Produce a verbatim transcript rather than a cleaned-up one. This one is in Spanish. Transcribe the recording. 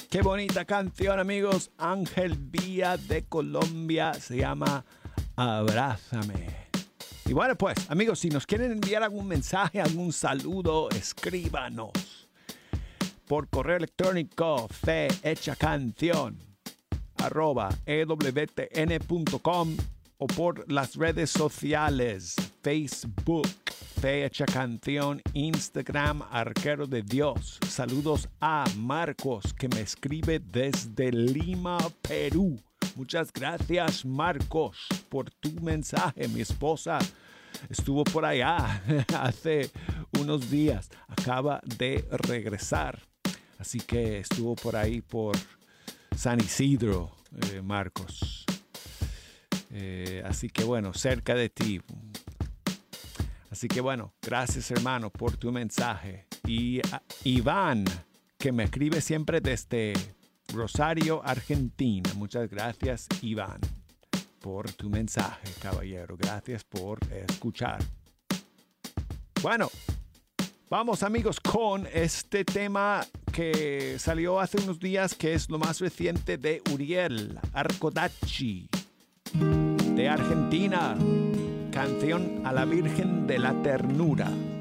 Qué bonita canción, amigos. Ángel Vía de Colombia, se llama Abrázame. Y bueno, pues, amigos, si nos quieren enviar algún mensaje, algún saludo, escríbanos por correo electrónico fehechacanción arroba ewtn.com o por las redes sociales, Facebook, Fe Hecha Canción, Instagram, Arquero de Dios. Saludos a Marcos, que me escribe desde Lima, Perú. Muchas gracias, Marcos, por tu mensaje. Mi esposa estuvo por allá hace unos días. Acaba de regresar. Así que estuvo por ahí por San Isidro, eh, Marcos. Eh, así que bueno, cerca de ti. Así que bueno, gracias, hermano, por tu mensaje. Y uh, Iván, que me escribe siempre desde Rosario, Argentina. Muchas gracias, Iván, por tu mensaje, caballero. Gracias por escuchar. Bueno, vamos, amigos, con este tema que salió hace unos días, que es lo más reciente de Uriel Arcodacci, de Argentina. Canción a la Virgen de la Ternura.